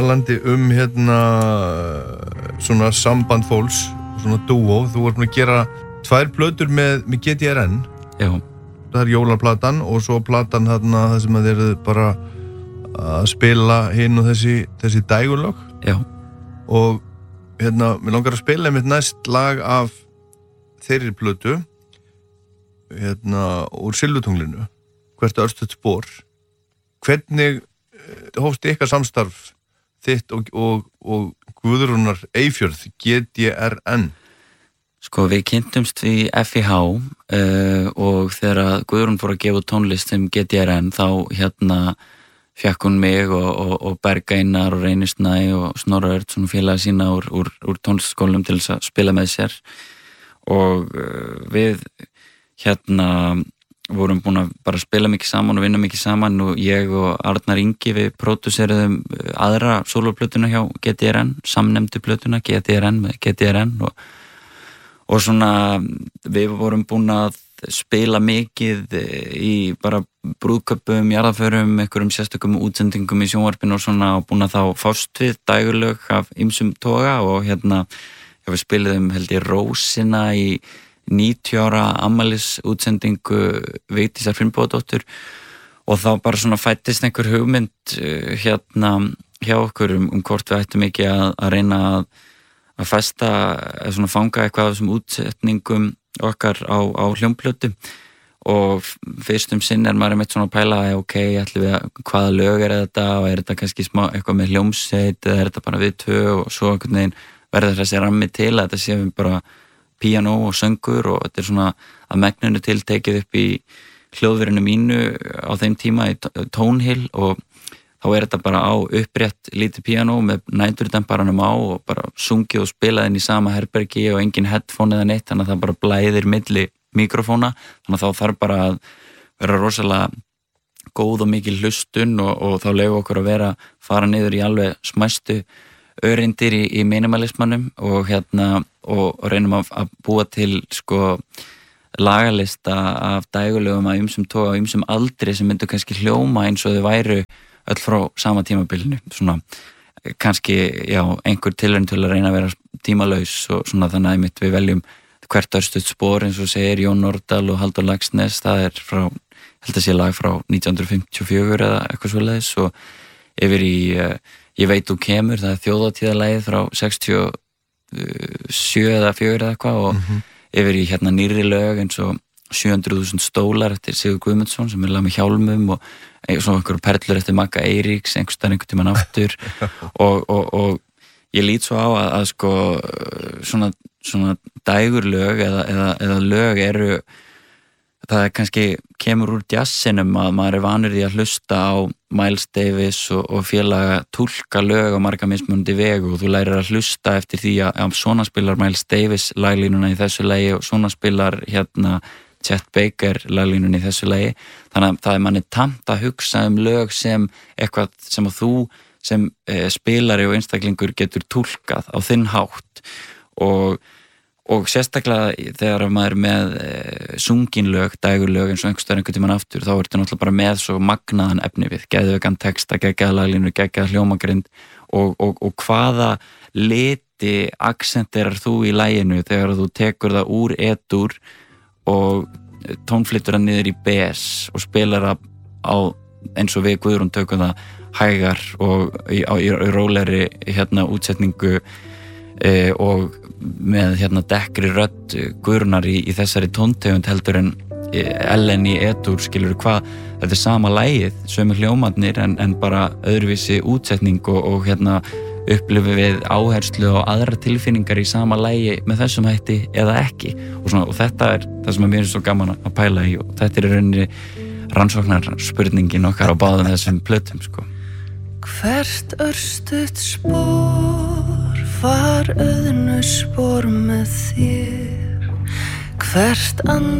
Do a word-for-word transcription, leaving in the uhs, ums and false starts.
Talandi um hérna svona samband fólks, svona dúó, þú ert búin að gera tvær plötur með, með G D R N. Já. Það er jólaplatan og svo platan þarna það sem að þeir eru bara að spila hinn og þessi, þessi dægurlög. Já. Og hérna, mér langar að spila mitt næst lag af þeirri plötu, hérna, úr Silfutunglinu, hvert örstuð spor. Hvernig hófst ykkar samstarf þitt og, og, og Guðrúnar Eyfjörð, G D R N? Sko, við kynntumst í F I H uh, og þegar Guðrún fór að gefa tónlist sem G D R N þá hérna fékk hún mig og, og, og Berg Einar og Reynir Snæ og Snorra Örd, svona félaga sína úr, úr, úr tónlistskólum til þess að spila með sér og uh, við hérna vorum búin að bara spila mikið saman og vinna mikið saman og ég og Arnar Ingi við pródúseruðum aðra sólóplötuna hjá G D R N, samnefndu plötuna G D R N með G D R N og Og svona, við vorum búin að spila mikið í bara brúðköpum, jarðarförum, einhverjum sérstökum útsendingum í sjónvarpinu og svona og búin að þá fást við dægurlög af ýmsum toga og hérna, já, við spiluðum held ég Rósina í níutíu ára afmælis útsendingu Vigdísar Finnbogadóttur og þá bara svona fættist einhver hugmynd hérna hjá okkur um, um hvort við ættum ekki að, að reyna að að festa, eða svona fanga eitthvað af þessum útsetningum okkar á, á hljómplötu og fyrst um sinn er maður einmitt svona að pæla ok, ætlum við að, hvaða lög er þetta og er þetta kannski smá, eitthvað með hljómsveit eða er þetta bara við tvö og svo einhvern veginn verður þessi rammi til að þetta séum bara píanó og söngur og þetta er svona að megninu til tekið upp í hljóðverinu mínu á þeim tíma í Tónhill og þá er þetta bara á upprétt lítið píanó með næturdemparanum á og bara sungið og spilað inn í sama herbergi og engin headphone eða neitt, þannig að það bara blæðir milli mikrofóna, þannig að þá þarf bara að vera rosalega góð og mikil hlustun og, og þá leyfa okkur að vera fara niður í alveg smæstu öreindir í, í minimalismanum og hérna og reynum að, að búa til sko lagalista af dægurlögum að ýmsum toga og ýmsum aldri sem myndu kannski hljóma eins og þau væru öll frá sama tímabilinu, svona kannski, já, einhver tilraun til að reyna að vera tímalaus og svona þannig að einmitt við veljum hvert örstuð spor eins og segir Jón Nordal og Halldór Laxness, það er frá, held að sé lag frá nítján hundruð fimmtíu og fjögur eða eitthvað svoleiðis og yfir í uh, Ég veit þú kemur, það er þjóðhátíðarlagið frá sextíu og sjö eða fjögur eða eitthvað og mm-hmm. yfir í hérna nýrri lög eins og sjö hundruð þúsund stólar eftir Sigur Guðmundsson sem er lag með hjálmum og svona einhverjum perlur eftir Magga Eiríks einhverstaðar einhvern tímann aftur og, og, og ég lít svo á að, að sko svona, svona dægurlög eða, eða, eða lög eru það er kannski kemur úr jazzinum að maður er vanur því að hlusta á Miles Davis og, og félaga túlka lög á marga mismunandi vegu og þú lærir að hlusta eftir því að, að svona spilar Miles Davis laglínuna í þessu lagi og svona spilar hérna Chet Baker laglínunni í þessu lagi þannig að það er manni tamt að hugsa um lög sem eitthvað sem að þú sem e, spilari og einstaklingur getur túlkað á þinn hátt og, og sérstaklega þegar maður er með e, sungin lög, dægurlög eins og einhverstaðar einhvern tímann aftur þá er þetta náttúrulega bara með svo magnaðan efni við geðveikan texta, geggjaða laglínu, geggjaða hljómagrind og, og, og hvaða liti aksenterar þú í laginu þegar þú tekur það úr etur og tónflytur hann niður í bes og spilar það á eins og við Guðrún tökum það hægar og í, á, í rólegri hérna útsetningu e, og með hérna dekkri rödd Guðrúnar í, í þessari tóntegund heldur en Ellen í etur skilur hvað, þetta er sama lagið sömu hljómarnir en, en bara öðruvísi útsetning og, og hérna upplifi við áherslu og aðra tilfinningar í sama lagi með þessum hætti eða ekki og, svona, og þetta er það sem mér er svo gaman að pæla í og þetta er í rauninni rannsóknarspurningin okkar á báðum þessum plötum sko. Hvert örstutt spor var auðnu spor með þér hvert and